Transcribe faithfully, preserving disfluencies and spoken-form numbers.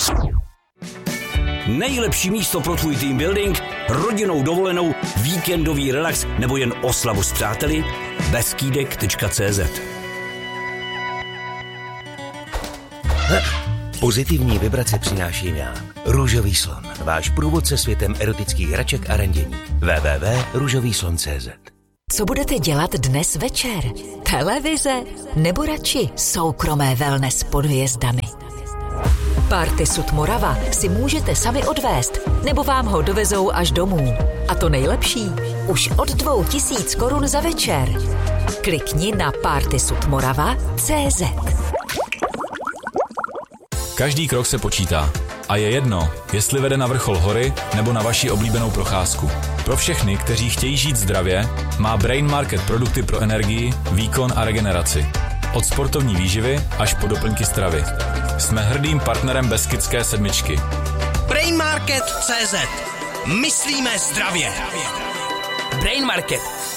Nejlepší místo pro tvůj team building, rodinnou dovolenou, víkendový relax nebo jen oslavu s přáteli? Beskydek tečka cé zet. Pozitivní vibrace přináším já, Růžový slon, váš průvodce světem erotických hraček a randění. w w w tečka růžový slon tečka cé zet. Co budete dělat dnes večer? Televize nebo radši soukromé wellness pod hvězdami? Party Sud Morava si můžete sami odvést, nebo vám ho dovezou až domů. A to nejlepší, už od dvou tisíc korun za večer. Klikni na party sud morava tečka cé zet. Každý krok se počítá. A je jedno, jestli vede na vrchol hory nebo na vaši oblíbenou procházku. Pro všechny, kteří chtějí žít zdravě, má Brain Market produkty pro energii, výkon a regeneraci. Od sportovní výživy až po doplňky stravy. Jsme hrdým partnerem Beskydské sedmičky. Brain Market tečka cé zet. Myslíme zdravě. Brain Market.